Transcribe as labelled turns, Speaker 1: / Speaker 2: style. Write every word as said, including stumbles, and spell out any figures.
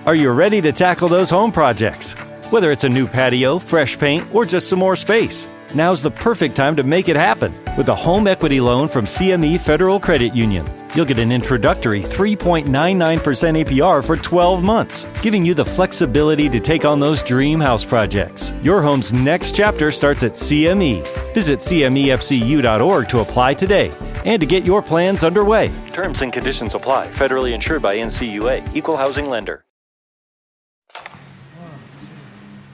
Speaker 1: Are you ready to tackle those home projects? Whether it's a new patio, fresh paint, or just some more space, now's the perfect time to make it happen with a home equity loan from C M E Federal Credit Union. You'll get an introductory three point nine nine percent A P R for twelve months, giving you the flexibility to take on those dream house projects. Your home's next chapter starts at C M E. Visit C M E F C U dot org to apply today and to get your plans underway. Terms and conditions apply. Federally insured by N C U A. Equal housing lender.